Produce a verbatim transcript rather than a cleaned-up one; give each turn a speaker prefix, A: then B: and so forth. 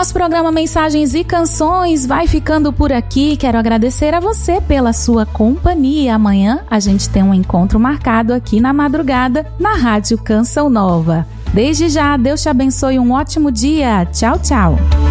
A: nosso programa Mensagens e Canções vai ficando por aqui. Quero agradecer a você pela sua companhia. Amanhã a gente tem um encontro marcado aqui na madrugada na Rádio Canção Nova. Desde já, Deus te abençoe, um ótimo dia. Tchau, tchau.